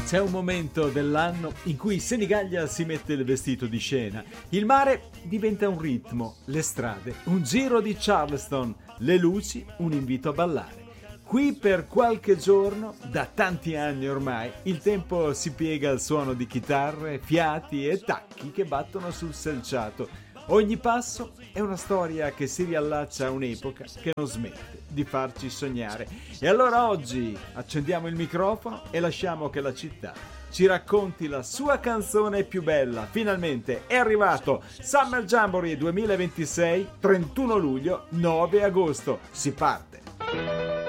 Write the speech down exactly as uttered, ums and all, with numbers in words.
C'è un momento dell'anno in cui Senigallia si mette il vestito di scena, il mare diventa un ritmo, le strade un giro di Charleston, le luci un invito a ballare. Qui per qualche giorno, da tanti anni ormai, il tempo si piega al suono di chitarre, fiati e tacchi che battono sul selciato. Ogni passo è una storia che si riallaccia a un'epoca che non smette di farci sognare. E allora oggi accendiamo il microfono e lasciamo che la città ci racconti la sua canzone più bella. Finalmente è arrivato Summer Jamboree duemilaventisei, trentuno luglio, nove agosto. Si parte!